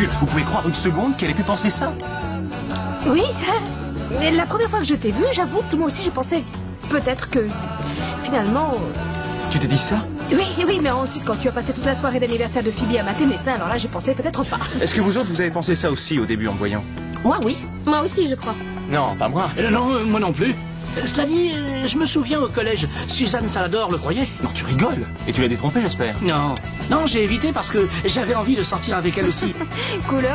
ridicule. Vous pouvez croire une seconde qu'elle ait pu penser ça? Oui. Mais la première fois que je t'ai vu, j'avoue que moi aussi j'ai pensé. Peut-être que, finalement... Tu t'es dit ça? Oui, mais ensuite quand tu as passé toute la soirée d'anniversaire de Phoebe à mater mes seins, alors là j'ai pensé peut-être pas. Est-ce que vous autres, vous avez pensé ça aussi au début en me voyant? Moi oui. Moi aussi, je crois. Non, pas moi. Non, moi non plus. Cela dit, je me souviens au collège, Suzanne Salador le croyait. Non, tu rigoles. Et tu l'as détrompé, j'espère. Non, j'ai évité parce que j'avais envie de sortir avec elle aussi. Couleur.